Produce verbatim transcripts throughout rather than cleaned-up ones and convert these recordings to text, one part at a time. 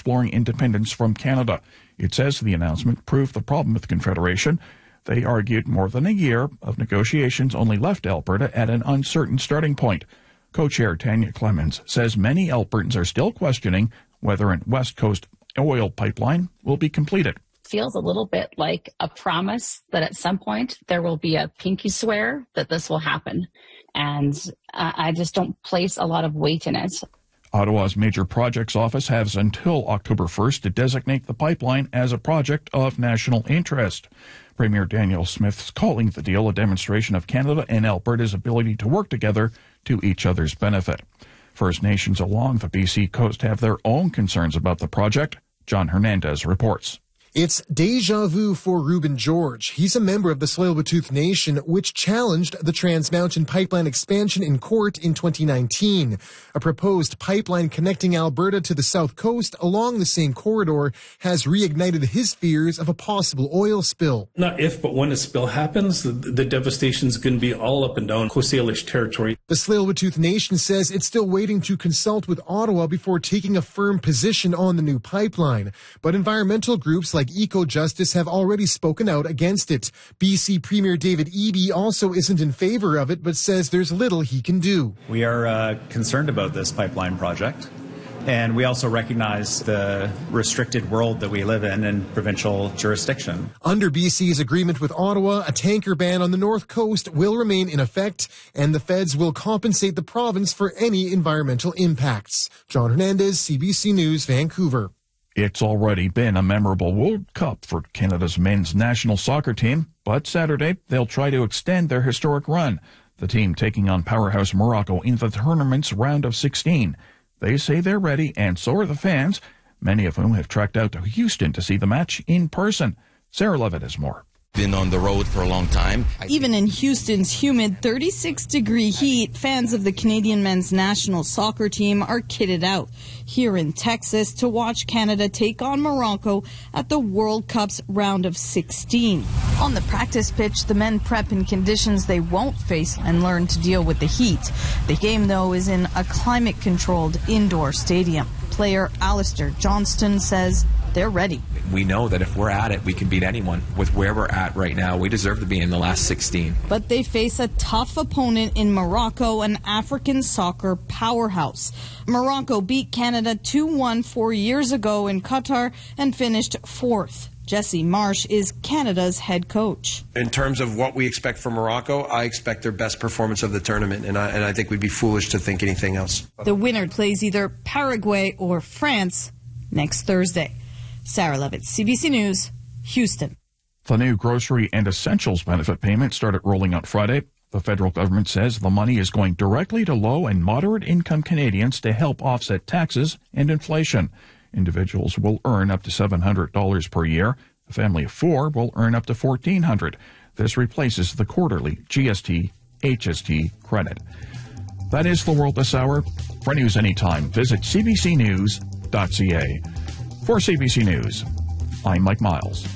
exploring independence from Canada. It says the announcement proved the problem with the Confederation. They argued more than a year of negotiations only left Alberta at an uncertain starting point. Co-chair Tanya Clemens says many Albertans are still questioning whether a West Coast oil pipeline will be completed. Feels a little bit like a promise that at some point there will be a pinky swear that this will happen. And uh, I just don't place a lot of weight in it. Ottawa's Major Projects Office has until October first to designate the pipeline as a project of national interest. Premier Danielle Smith's calling the deal a demonstration of Canada and Alberta's ability to work together to each other's benefit. First Nations along the B C coast have their own concerns about the project. John Hernandez reports. It's deja vu for Reuben George. He's a member of the Tsleil-Waututh Nation, which challenged the Trans Mountain Pipeline expansion in court in twenty nineteen. A proposed pipeline connecting Alberta to the south coast along the same corridor has reignited his fears of a possible oil spill. Not if, but when a spill happens, the, the devastation is going to be all up and down Coast Salish territory. The Tsleil-Waututh Nation says it's still waiting to consult with Ottawa before taking a firm position on the new pipeline. But environmental groups like Eco-Justice have already spoken out against it. B C Premier David Eby also isn't in favor of it, but says there's little he can do. We are uh, concerned about this pipeline project, and we also recognize the restricted world that we live in in provincial jurisdiction. Under B C's agreement with Ottawa, a tanker ban on the north coast will remain in effect, and the feds will compensate the province for any environmental impacts. John Hernandez, C B C News, Vancouver. It's already been a memorable World Cup for Canada's men's national soccer team, but Saturday they'll try to extend their historic run. The team taking on powerhouse Morocco in the tournament's round of sixteen. They say they're ready, and so are the fans, many of whom have trekked out to Houston to see the match in person. Sarah Levitt has more. Been on the road for a long time. Even in Houston's humid thirty-six degree heat, fans of the Canadian men's national soccer team are kitted out here in Texas to watch Canada take on Morocco at the World Cup's round of sixteen. On the practice pitch, the men prep in conditions they won't face and learn to deal with the heat. The game, though, is in a climate-controlled indoor stadium. Player Alistair Johnston says they're ready. We know that if we're at it, we can beat anyone. With where we're at right now, we deserve to be in the last sixteen. But they face a tough opponent in Morocco, an African soccer powerhouse. Morocco beat Canada two one four years ago in Qatar and finished fourth. Jesse Marsh is Canada's head coach. In terms of what we expect from Morocco, I expect their best performance of the tournament, and I, and I think we'd be foolish to think anything else. The winner plays either Paraguay or France next Thursday. Sarah Levitt, C B C News, Houston. The new grocery and essentials benefit payment started rolling out Friday. The federal government says the money is going directly to low and moderate income Canadians to help offset taxes and inflation. Individuals will earn up to seven hundred dollars per year. A family of four will earn up to fourteen hundred dollars. This replaces the quarterly G S T, H S T credit. That is the world this hour. For news anytime, visit c b c news dot c a. For C B C News, I'm Mike Miles.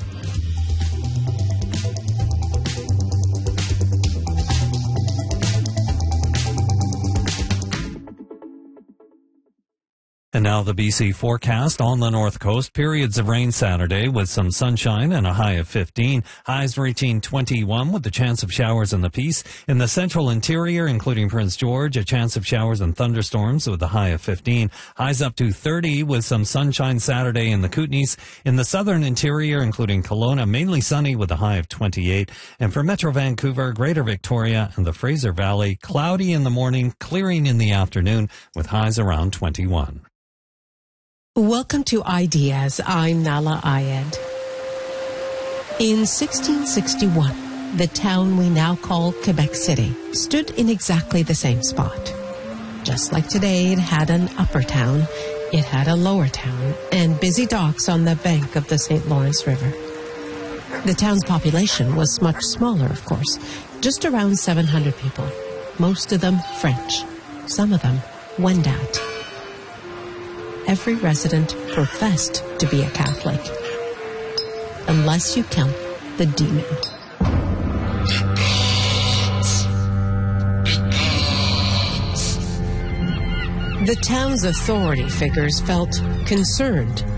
And now the B C forecast on the north coast. Periods of rain Saturday with some sunshine and a high of fifteen. Highs reaching twenty-one with the chance of showers in the Peace. In the central interior, including Prince George, a chance of showers and thunderstorms with a high of fifteen. Highs up to thirty with some sunshine Saturday in the Kootenays. In the southern interior, including Kelowna, mainly sunny with a high of twenty-eight. And for Metro Vancouver, Greater Victoria, and the Fraser Valley, cloudy in the morning, clearing in the afternoon with highs around twenty-one. Welcome to Ideas. I'm Nala Ayed. In sixteen sixty-one, the town we now call Quebec City stood in exactly the same spot. Just like today, it had an upper town, it had a lower town, and busy docks on the bank of the Saint Lawrence River. The town's population was much smaller, of course, just around seven hundred people, most of them French, some of them Wendat. Every resident professed to be a Catholic, unless you count the demon. The town's authority figures felt concerned